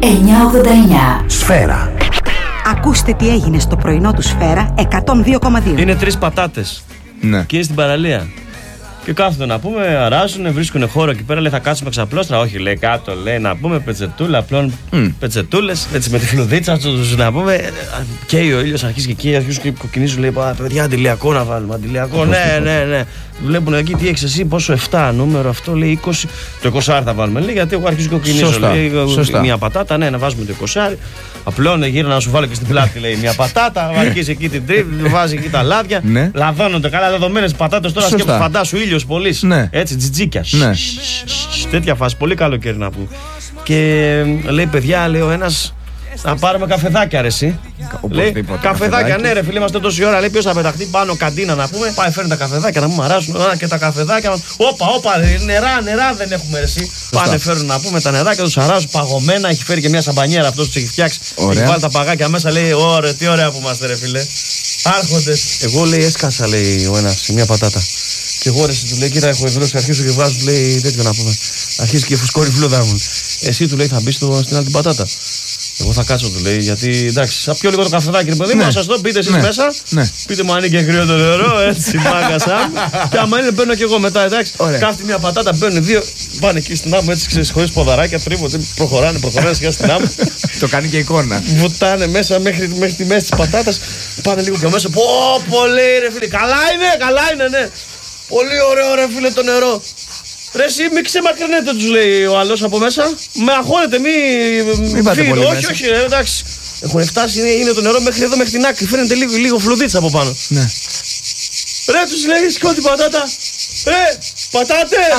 989. Σφαίρα. Ακούστε τι έγινε στο πρωινό του Σφαίρα 102,2. Είναι 3 πατάτες. Ναι. Και στην παραλία. Και κάθονται να πούμε, αράζουνε, βρίσκουνε χώρο εκεί πέρα. Λέει θα κάτσουμε ξαπλώστρα. Όχι, λέει κάτω, λέει να πούμε πετσετούλα. Απλών πετσετούλες. Έτσι με τη φλουδίτσα τους να πούμε. Και ο ήλιος αρχίζει και εκεί, αρχίζουν και κοκκινίζουν. Λέει παιδιά, αντιλιακό να βάλουμε. Αντιλιακό, ναι. Βλέπουν εκεί τι έχεις εσύ, πόσο 7 νούμερο αυτό λέει 20. Το 20 θα βάλουμε. Λέει γιατί εγώ αρχίζω και κοκκινίζω. Λέει μια πατάτα, ναι, να βάζουμε το 20. Απλώνε γύρω να σου βάλω και στην πλάτη, λέει μια πατάτα. Αρχίζει εκεί την τρίτη, βάζει εκεί τα λάδια. Ναι. Λαδώνονται καλά δεδομένες πατάτες τώρα και φαντάσου ήλιος πολύ. Ναι. Έτσι, τζιτζίκια. Ναι. Τέτοια φάση, πολύ καλοκαίρι να πούμε. Και λέει παιδιά, λέει ο ένας. Να πάρουμε καφεδάκια, ρε εσύ. Λέει, καφεδάκια, ναι, ρε φίλε, είμαστε τόση ώρα. Λέει, ποιος θα πεταχτεί πάνω, καντίνα να πούμε. Πάει, φέρνει τα καφεδάκια να μου αράσουν. Και τα καφεδάκια μας. Όπα, νερά δεν έχουμε, ρε εσύ. Πάνε, φέρνουν να πούμε τα νεράκια, τους αράζουν παγωμένα. Έχει φέρει και μια σαμπανιέρα αυτός που έχει φτιάξει. Έχει βάλει τα παγάκια μέσα, λέει, ωραία, τι ωραία που είμαστε, ρε φίλε. Άρχοντες. Εγώ λέει, έσκασα, λέει ο ένας, μια πατάτα. Και εγώ ρε, του λέει, κοίτα, έχω εδώ και αρχίζω και βγάζω, του λέει τέτοιο να πούμε. Αρχίζει και φουσκώνει φλούδα μου. Εσύ του λέει, θα μπει στην άλλη την πατάτα. Εγώ θα κάτσω, του λέει, γιατί εντάξει, θα πιω λίγο το καφεδάκι, ρε παιδί μου, να σας το πείτε εσείς μέσα. Ναι. Πείτε μου αν είναι και κρύο το νερό, έτσι, μάγκασα. Και άμα είναι, μπαίνω και εγώ μετά, εντάξει. Κάθεται μια πατάτα, μπαίνουν δύο, πάνε εκεί στην άμμο, έτσι ξέρεις, χωρίς ποδαράκια, τρίβονται, προχωράνε σιγά στην άμμο. Το κάνει και εικόνα. Βουτάνε μέσα μέχρι τη μέση της πατάτας, πάνε λίγο και μέσα. Πολύ ρε φίλε, καλά είναι, ναι. Πολύ ωραίο, ρε φίλε, το νερό. Ρε εσύ μη ξεμακρυνέτε, τους λέει ο άλλος από μέσα. Με αγχώνετε, μην πάτε πολύ όχι, εντάξει. Έχουν φτάσει, είναι το νερό μέχρι εδώ, μέχρι την άκρη. Φαίνεται λίγο φλουδίτσα από πάνω. Ναι. Ρε τους λέει, σηκώ την πατάτα. Πατάτες!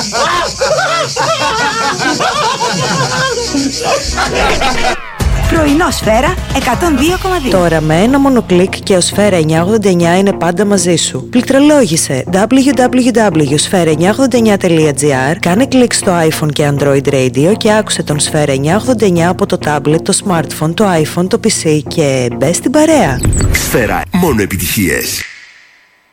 Πρωινό Σφαίρα 102,2. Τώρα με ένα μόνο κλικ και ο Σφαίρα 989 είναι πάντα μαζί σου. Πληκτρολόγησε www.sfera989.gr, κάνε κλικ στο iPhone και Android Radio και άκουσε τον Σφαίρα 989 από το tablet, το smartphone, το iPhone, το PC και μπες στην παρέα. Σφαίρα, μόνο επιτυχίες.